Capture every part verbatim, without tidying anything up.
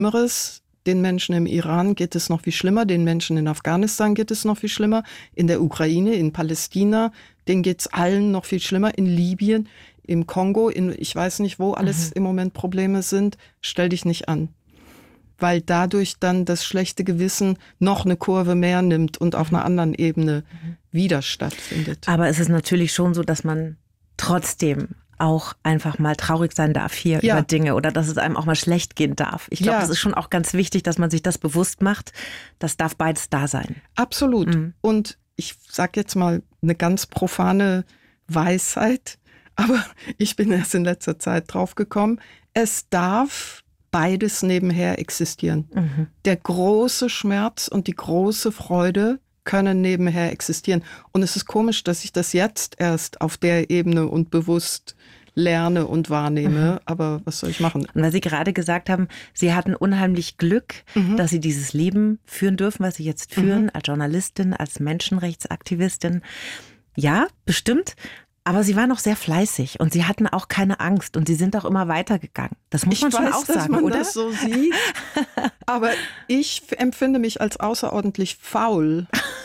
Schlimmeres. Den Menschen im Iran geht es noch viel schlimmer, den Menschen in Afghanistan geht es noch viel schlimmer, in der Ukraine, in Palästina, denen geht es allen noch viel schlimmer, in Libyen, im Kongo, in ich weiß nicht, wo alles mhm. im Moment Probleme sind. Stell dich nicht an. Weil dadurch dann das schlechte Gewissen noch eine Kurve mehr nimmt und auf einer anderen Ebene mhm. wieder stattfindet. Aber es ist natürlich schon so, dass man trotzdem auch einfach mal traurig sein darf hier ja. über Dinge oder dass es einem auch mal schlecht gehen darf. Ich glaube, es ja. ist schon auch ganz wichtig, dass man sich das bewusst macht. Das darf beides da sein. Absolut. Mhm. Und ich sage jetzt mal eine ganz profane Weisheit, aber ich bin erst in letzter Zeit drauf gekommen. Es darf beides nebenher existieren. Mhm. Der große Schmerz und die große Freude können nebenher existieren. Und es ist komisch, dass ich das jetzt erst auf der Ebene und bewusst lerne und wahrnehme. Mhm. Aber was soll ich machen? Und weil Sie gerade gesagt haben, Sie hatten unheimlich Glück, mhm. dass Sie dieses Leben führen dürfen, was Sie jetzt führen, mhm. als Journalistin, als Menschenrechtsaktivistin. Ja, bestimmt. Aber Sie waren noch sehr fleißig und Sie hatten auch keine Angst und Sie sind auch immer weitergegangen. Das muss ich man schon weiß, auch dass sagen, man oder? Das so sieht. Aber ich empfinde mich als außerordentlich faul.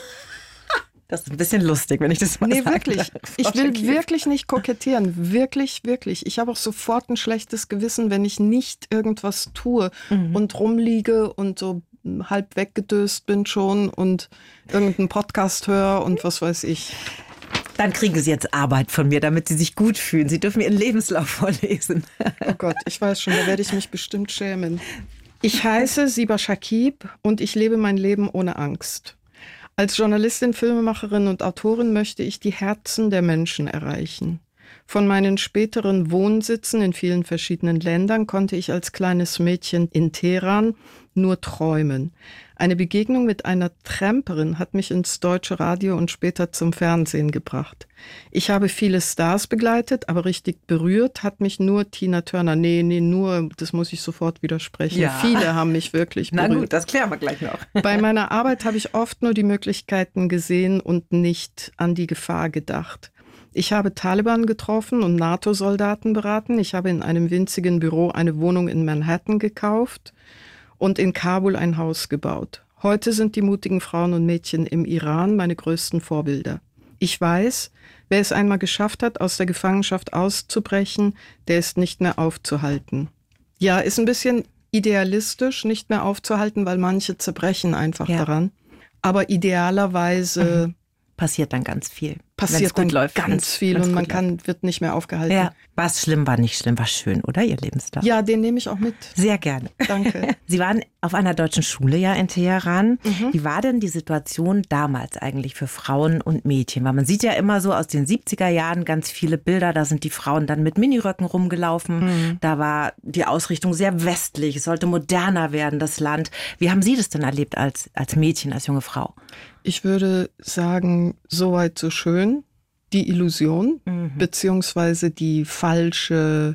Das ist ein bisschen lustig, wenn ich das mal nee, sage. Nee, wirklich. Ich will wirklich nicht kokettieren. Wirklich, wirklich. Ich habe auch sofort ein schlechtes Gewissen, wenn ich nicht irgendwas tue mhm. und rumliege und so halb weggedöst bin schon und irgendeinen Podcast höre und was weiß ich. Dann kriegen Sie jetzt Arbeit von mir, damit Sie sich gut fühlen. Sie dürfen Ihren Lebenslauf vorlesen. Oh Gott, ich weiß schon, da werde ich mich bestimmt schämen. Ich heiße Siba Shakib und ich lebe mein Leben ohne Angst. Als Journalistin, Filmemacherin und Autorin möchte ich die Herzen der Menschen erreichen. Von meinen späteren Wohnsitzen in vielen verschiedenen Ländern konnte ich als kleines Mädchen in Teheran nur träumen. Eine Begegnung mit einer Tramperin hat mich ins deutsche Radio und später zum Fernsehen gebracht. Ich habe viele Stars begleitet, aber richtig berührt hat mich nur Tina Turner. Nee, nee, nur, das muss ich sofort widersprechen. Ja. Viele haben mich wirklich berührt. Na gut, das klären wir gleich noch. Bei meiner Arbeit habe ich oft nur die Möglichkeiten gesehen und nicht an die Gefahr gedacht. Ich habe Taliban getroffen und NATO-Soldaten beraten. Ich habe in einem winzigen Büro eine Wohnung in Manhattan gekauft und in Kabul ein Haus gebaut. Heute sind die mutigen Frauen und Mädchen im Iran meine größten Vorbilder. Ich weiß, wer es einmal geschafft hat, aus der Gefangenschaft auszubrechen, der ist nicht mehr aufzuhalten. Ja, ist ein bisschen idealistisch, nicht mehr aufzuhalten, weil manche zerbrechen einfach ja. daran. Aber idealerweise... Mhm. Passiert dann ganz viel. Passiert gut dann läuft, ganz viel und man kann, wird nicht mehr aufgehalten. Ja. War es schlimm, war nicht schlimm, war schön, oder Ihr Lebenslauf? Ja, den nehme ich auch mit. Sehr gerne. Danke. Sie waren auf einer deutschen Schule ja in Teheran. Mhm. Wie war denn die Situation damals eigentlich für Frauen und Mädchen? Weil man sieht ja immer so aus den siebziger Jahren ganz viele Bilder, da sind die Frauen dann mit Miniröcken rumgelaufen. Mhm. Da war die Ausrichtung sehr westlich, es sollte moderner werden, das Land. Wie haben Sie das denn erlebt als, als Mädchen, als junge Frau? Ich würde sagen, soweit so schön. Die Illusion, mhm. beziehungsweise die falsche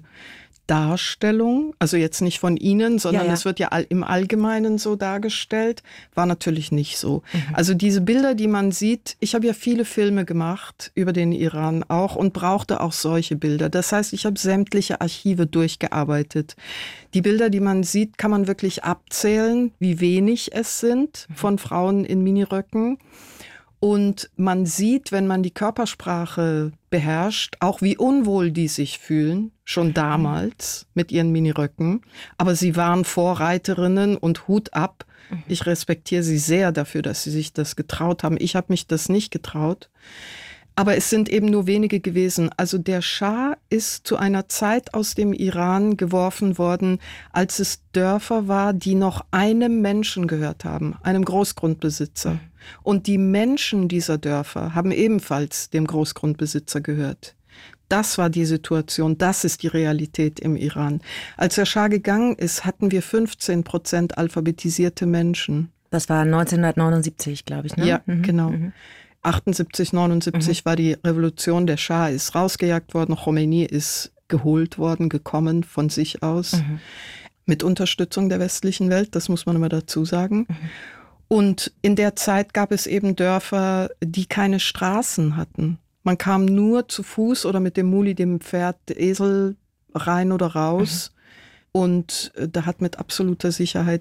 Darstellung, also jetzt nicht von Ihnen, sondern ja, ja. es wird ja all, im Allgemeinen so dargestellt, war natürlich nicht so. Mhm. Also diese Bilder, die man sieht, ich habe ja viele Filme gemacht über den Iran auch und brauchte auch solche Bilder. Das heißt, ich habe sämtliche Archive durchgearbeitet. Die Bilder, die man sieht, kann man wirklich abzählen, wie wenig es sind von Frauen in Miniröcken. Und man sieht, wenn man die Körpersprache beherrscht, auch wie unwohl die sich fühlen, schon damals mit ihren Miniröcken. Aber sie waren Vorreiterinnen und Hut ab. Ich respektiere sie sehr dafür, dass sie sich das getraut haben. Ich habe mich das nicht getraut. Aber es sind eben nur wenige gewesen. Also der Schah ist zu einer Zeit aus dem Iran geworfen worden, als es Dörfer war, die noch einem Menschen gehört haben, einem Großgrundbesitzer. Und die Menschen dieser Dörfer haben ebenfalls dem Großgrundbesitzer gehört. Das war die Situation, das ist die Realität im Iran. Als der Schah gegangen ist, hatten wir fünfzehn Prozent alphabetisierte Menschen. Das war neunzehnhundertneunundsiebzig, glaube ich, ne? Ja, mhm. genau. Mhm. achtundsiebzig, neunundsiebzig mhm. war die Revolution, der Schah ist rausgejagt worden, Khomeini ist geholt worden, gekommen von sich aus, mhm. mit Unterstützung der westlichen Welt, das muss man immer dazu sagen. Mhm. Und in der Zeit gab es eben Dörfer, die keine Straßen hatten. Man kam nur zu Fuß oder mit dem Muli, dem Pferd, Esel rein oder raus. Mhm. Und da hat mit absoluter Sicherheit